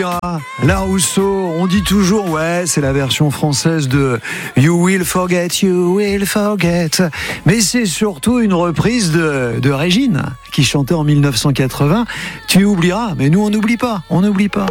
La Rousseau, on dit toujours, ouais, c'est la version française de You Will Forget, You Will Forget. Mais c'est surtout une reprise de Régine, qui chantait en 1980. Tu oublieras, mais nous on n'oublie pas, on n'oublie pas.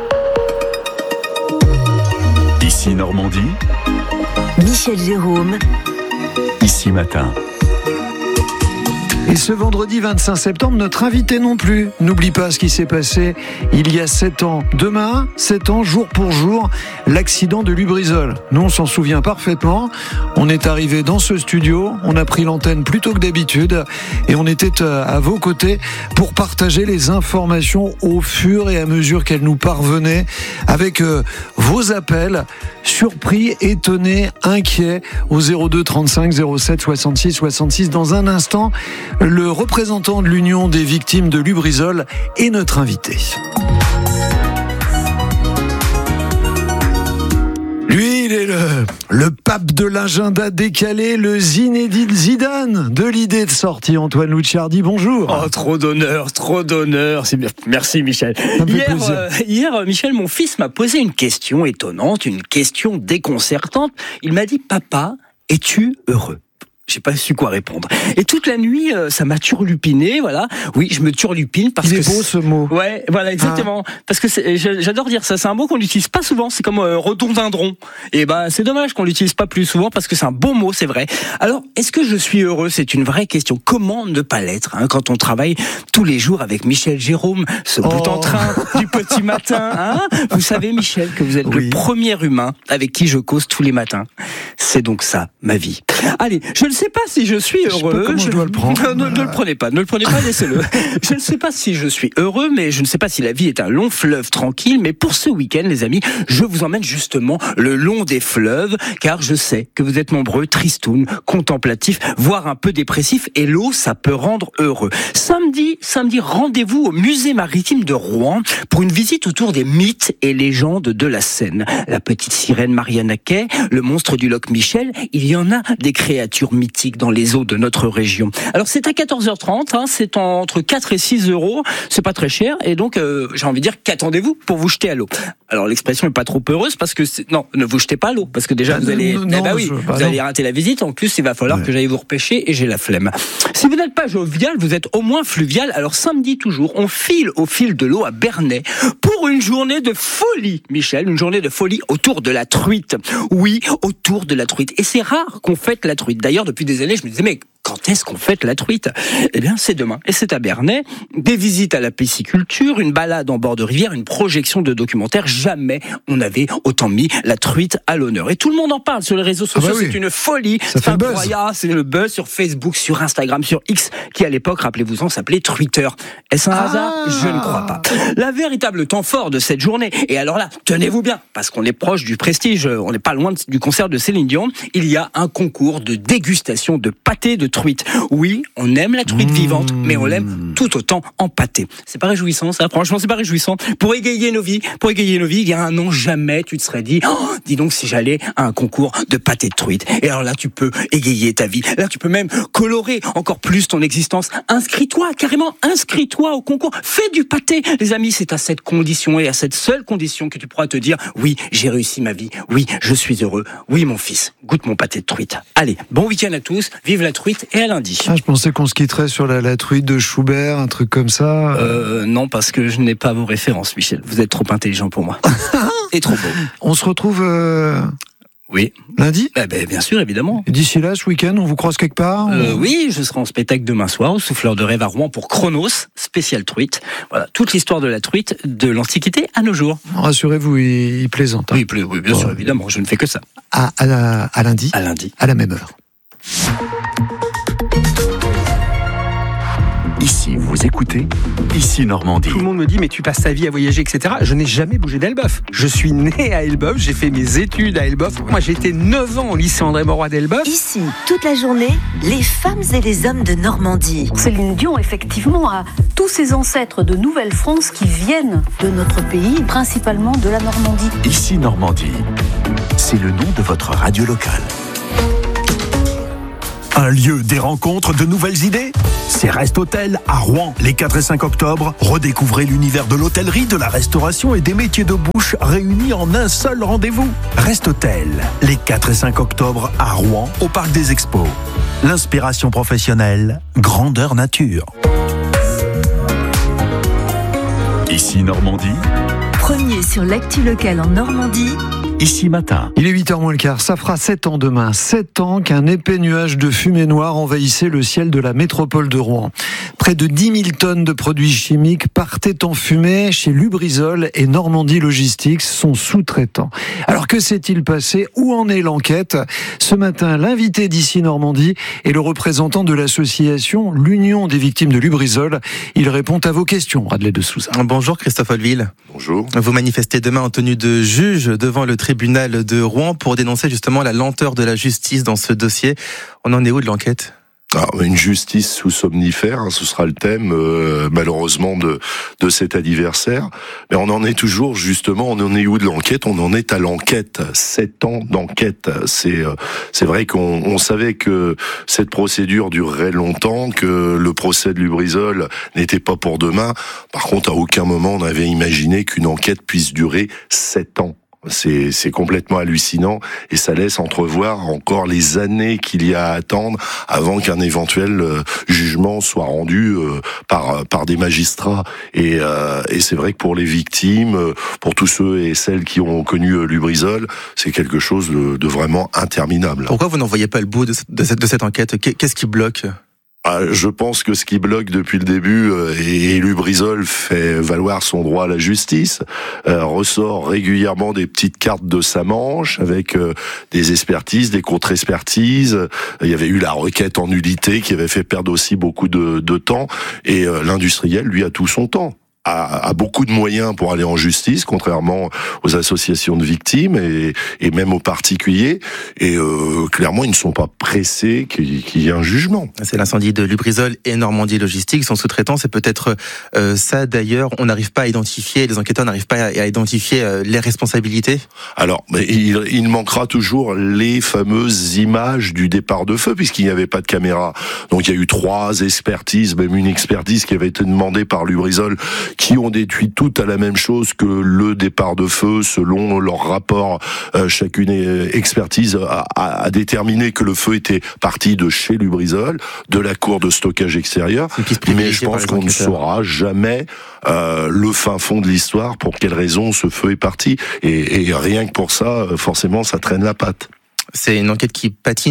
Ici Normandie, Michel Jérôme, Ici Matin. Et ce vendredi 25 septembre, notre invité non plus n'oublie pas ce qui s'est passé il y a 7 ans. Demain, 7 ans, jour pour jour, l'accident de Lubrizol. Nous, on s'en souvient parfaitement. On est arrivé dans ce studio, on a pris l'antenne plus tôt que d'habitude et on était à vos côtés pour partager les informations au fur et à mesure qu'elles nous parvenaient avec vos appels, surpris, étonnés, inquiets au 02 35 07 66 66. Dans un instant, le représentant de l'Union des victimes de Lubrizol est notre invité. Lui, il est le pape de l'agenda décalé, le Zinedine Zidane de l'idée de sortie. Antoine Lucciardi, bonjour. Oh, trop d'honneur. C'est bien. Merci, Michel. Hier, Michel, mon fils m'a posé une question étonnante, une question déconcertante. Il m'a dit, papa, es-tu heureux ? J'ai pas su quoi répondre. Et toute la nuit, ça m'a turlupiné, voilà. Oui, je me turlupine parce que... Il est beau ce mot. Ouais, voilà, exactement. Parce que j'adore dire ça. C'est un mot qu'on n'utilise pas souvent. C'est comme rhododendron. Et c'est dommage qu'on l'utilise pas plus souvent parce que c'est un beau mot, c'est vrai. Alors, est-ce que je suis heureux ? C'est une vraie question. Comment ne pas l'être, quand on travaille tous les jours avec Michel Jérôme, ce bout en train du petit matin, Vous savez, Michel, que vous êtes le premier humain avec qui je cause tous les matins. C'est donc ça, ma vie. Allez, je ne sais pas si je suis heureux. Je sais pas comment je dois le prendre. Ne le prenez pas, laissez-le. Je ne sais pas si je suis heureux, mais je ne sais pas si la vie est un long fleuve tranquille. Mais pour ce week-end, les amis, je vous emmène justement le long des fleuves, car je sais que vous êtes nombreux, tristounes, contemplatifs, voire un peu dépressifs, et l'eau, ça peut rendre heureux. Samedi, rendez-vous au musée maritime de Rouen pour une visite autour des mythes et légendes de la Seine. La petite sirène Mariana Kay, le monstre du Loch Michel, il y en a des créatures mythiques dans les eaux de notre région. Alors c'est à 14h30, c'est entre 4 et 6 euros, c'est pas très cher, et donc j'ai envie de dire qu'attendez-vous pour vous jeter à l'eau. Alors l'expression est pas trop heureuse parce que non, ne vous jetez pas à l'eau parce que déjà vous allez allez rater la visite. En plus, il va falloir que j'aille vous repêcher et j'ai la flemme. Si vous n'êtes pas jovial, vous êtes au moins fluvial. Alors samedi toujours, on file au fil de l'eau à Bernay pour une journée de folie, Michel, une journée de folie autour de la truite. Oui, autour de la truite. Et c'est rare qu'on fête la truite. D'ailleurs, depuis des années, je me disais, mais quand est-ce qu'on fête la truite ? Eh bien, c'est demain. Et c'est à Bernay. Des visites à la pisciculture, une balade en bord de rivière, une projection de documentaire. Jamais on n'avait autant mis la truite à l'honneur. Et tout le monde en parle sur les réseaux sociaux. C'est une folie. C'est incroyable. C'est le buzz sur Facebook, sur Instagram, sur X, qui à l'époque, rappelez-vous-en, s'appelait Twitter. Est-ce un hasard ? Je ne crois pas. La véritable temps fort de cette journée. Et alors là, tenez-vous bien, parce qu'on est proche du prestige, on n'est pas loin du concert de Céline Dion. Il y a un concours de dégustation de pâté de truite. Oui, on aime la truite vivante, mais on l'aime tout autant en pâté. C'est pas réjouissant, ça. Franchement, c'est pas réjouissant. Pour égayer nos vies, il y a un an, jamais tu te serais dit, dis donc si j'allais à un concours de pâté de truite. Et alors là, tu peux égayer ta vie. Là, tu peux même colorer encore plus ton existence. Inscris-toi au concours. Fais du pâté. Les amis, c'est à cette condition et à cette seule condition que tu pourras te dire, oui, j'ai réussi ma vie. Oui, je suis heureux. Oui, mon fils, goûte mon pâté de truite. Allez, bon week-end à tous. Vive la truite et à lundi. Je pensais qu'on se quitterait sur la truite de Schubert, un truc comme ça. Non, parce que je n'ai pas vos références, Michel. Vous êtes trop intelligent pour moi. Et trop beau. On se retrouve oui. Lundi ? Bien sûr, évidemment. Et d'ici là, ce week-end, on vous croise quelque part ? Oui, je serai en spectacle demain soir au Souffleur de Rêve à Rouen pour Chronos, spécial truite. Voilà, toute l'histoire de la truite de l'Antiquité à nos jours. Rassurez-vous, il plaisante. Oui, bien sûr, évidemment, je ne fais que ça. À lundi. À lundi. À la même heure. Ici, vous écoutez Ici Normandie. Tout le monde me dit, mais tu passes ta vie à voyager, etc. Je n'ai jamais bougé d'Elbeuf. Je suis né à Elbeuf, j'ai fait mes études à Elbeuf. Moi, j'ai été 9 ans au lycée André-Mauroy d'Elbeuf. Ici, toute la journée, les femmes et les hommes de Normandie. Céline Dion, effectivement, a tous ses ancêtres de Nouvelle-France qui viennent de notre pays, principalement de la Normandie. Ici Normandie, c'est le nom de votre radio locale. Un lieu, des rencontres, de nouvelles idées? C'est Rest Hôtel à Rouen. Les 4 et 5 octobre, redécouvrez l'univers de l'hôtellerie, de la restauration et des métiers de bouche réunis en un seul rendez-vous. Rest Hôtel, les 4 et 5 octobre à Rouen, au Parc des Expos. L'inspiration professionnelle, grandeur nature. Ici Normandie, Premier sur l'actu locale en Normandie. Ici Matin. Il est 8h moins le quart, ça fera 7 ans demain. 7 ans qu'un épais nuage de fumée noire envahissait le ciel de la métropole de Rouen. Près de 10 000 tonnes de produits chimiques partaient en fumée chez Lubrizol et Normandie Logistics, son sous-traitant. Alors que s'est-il passé? Où en est l'enquête? Ce matin, l'invité d'Ici Normandie est le représentant de l'association l'Union des victimes de Lubrizol. Il répond à vos questions, Radley de Souza. Bonjour Christophe Holleville. Bonjour. Vous manifestez demain en tenue de juge devant le tribunal de Rouen pour dénoncer justement la lenteur de la justice dans ce dossier. On en est où de l'enquête ? Une justice sous somnifère, ce sera le thème malheureusement de cet anniversaire. Mais on en est toujours justement, on en est où de l'enquête? On en est à l'enquête. 7 ans d'enquête. C'est vrai qu'on savait que cette procédure durerait longtemps, que le procès de Lubrizol n'était pas pour demain. Par contre, à aucun moment on avait imaginé qu'une enquête puisse durer 7 ans. C'est complètement hallucinant et ça laisse entrevoir encore les années qu'il y a à attendre avant qu'un éventuel jugement soit rendu par des magistrats. Et c'est vrai que pour les victimes, pour tous ceux et celles qui ont connu Lubrizol, c'est quelque chose de vraiment interminable. Pourquoi vous n'en voyez pas le bout de cette enquête ? Qu'est-ce qui bloque ? Je pense que ce qui bloque depuis le début, et Lubrizol fait valoir son droit à la justice, ressort régulièrement des petites cartes de sa manche avec des expertises, des contre-expertises. Il y avait eu la requête en nullité qui avait fait perdre aussi beaucoup de temps, et l'industriel, lui, a tout son temps. A beaucoup de moyens pour aller en justice, contrairement aux associations de victimes et même aux particuliers. Et clairement, ils ne sont pas pressés qu'il y ait un jugement. C'est l'incendie de Lubrizol et Normandie Logistics. Son sous-traitant, c'est peut-être ça d'ailleurs. On n'arrive pas à identifier, les enquêteurs n'arrivent pas à identifier les responsabilités. Alors, il manquera toujours les fameuses images du départ de feu, puisqu'il n'y avait pas de caméra. Donc il y a eu 3 expertises, même une expertise qui avait été demandée par Lubrizol, qui ont déduit tout à la même chose que le départ de feu, selon leur rapport. Chacune expertise a déterminé que le feu était parti de chez Lubrizol, de la cour de stockage extérieur. Mais je pense qu'on ne saura jamais le fin fond de l'histoire, pour quelle raison ce feu est parti. Et rien que pour ça, forcément, ça traîne la patte. C'est une enquête qui patine ?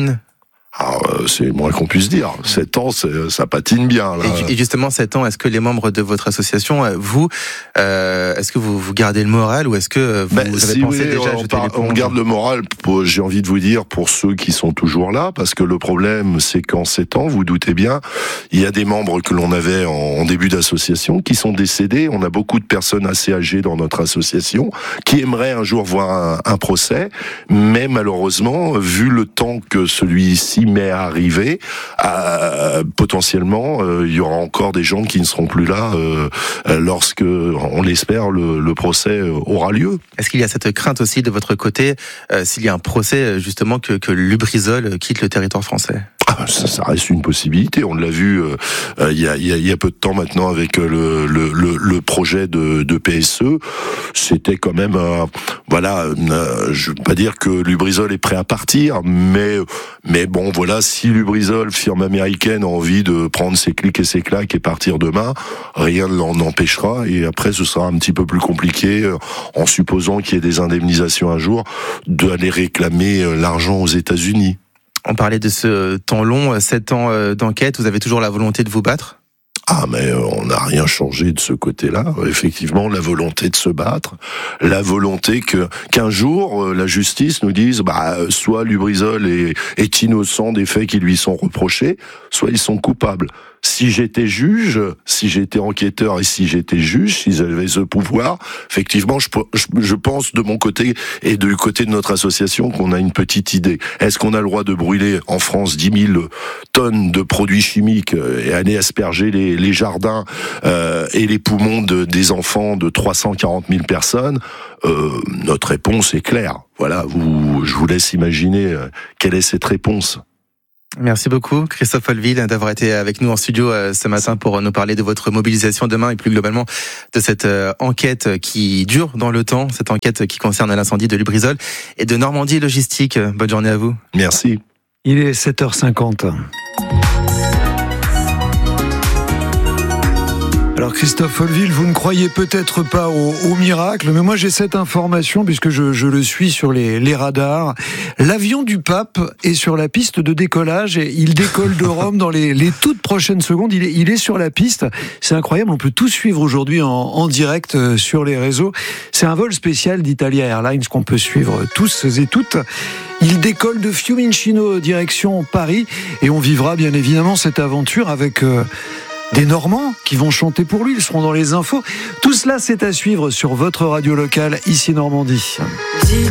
C'est moins qu'on puisse dire. 7 ans, ça patine bien. Là. Et justement, 7 ans, est-ce que les membres de votre association, est-ce que vous gardez le moral, ou est-ce que vous avez pensé déjà à jeter l'éponge ? On garde le moral, j'ai envie de vous dire, pour ceux qui sont toujours là, parce que le problème, c'est qu'en 7 ans, vous doutez bien, il y a des membres que l'on avait en début d'association qui sont décédés. On a beaucoup de personnes assez âgées dans notre association qui aimeraient un jour voir un procès, mais malheureusement, vu le temps que celui-ci met à arriver, potentiellement il y aura encore des gens qui ne seront plus là lorsque, on l'espère, le procès aura lieu. Est-ce qu'il y a cette crainte aussi de votre côté, s'il y a un procès justement, que Lubrizol quitte le territoire français ? Ça reste une possibilité. On l'a vu il y a peu de temps maintenant avec le projet de PSE. C'était quand même je veux pas dire que Lubrizol est prêt à partir, mais bon, voilà, si Lubrizol, firme américaine, a envie de prendre ses clics et ses claques et partir demain, rien ne l'en empêchera. Et après, ce sera un petit peu plus compliqué, en supposant qu'il y ait des indemnisations un jour, d'aller réclamer l'argent aux États-Unis. On parlait de ce temps long, 7 ans d'enquête. Vous avez toujours la volonté de vous battre ? Mais on n'a rien changé de ce côté-là. Effectivement, la volonté de se battre, la volonté qu'un jour la justice nous dise, soit Lubrizol est innocent des faits qui lui sont reprochés, soit ils sont coupables. Si j'étais juge, si j'étais enquêteur et si j'étais juge, si j'avais ce pouvoir, effectivement, je pense de mon côté et du côté de notre association qu'on a une petite idée. Est-ce qu'on a le droit de brûler en France 10 000 tonnes de produits chimiques et aller asperger les jardins et les poumons des enfants de 340 000 personnes? Notre réponse est claire. Voilà, je vous laisse imaginer quelle est cette réponse. Merci beaucoup Christophe Holville d'avoir été avec nous en studio ce matin pour nous parler de votre mobilisation demain et plus globalement de cette enquête qui dure dans le temps, cette enquête qui concerne l'incendie de Lubrizol et de Normandie Logistique. Bonne journée à vous. Merci. Il est 7h50. Alors Christophe Holville, vous ne croyez peut-être pas au miracle, mais moi j'ai cette information puisque je le suis sur les radars. L'avion du pape est sur la piste de décollage et il décolle de Rome dans les toutes prochaines secondes. Il est sur la piste. C'est incroyable, on peut tout suivre aujourd'hui en direct sur les réseaux. C'est un vol spécial d'Italia Airlines qu'on peut suivre tous et toutes. Il décolle de Fiumicino direction Paris et on vivra bien évidemment cette aventure avec des Normands qui vont chanter pour lui, ils seront dans les infos. Tout cela, c'est à suivre sur votre radio locale, ici Normandie.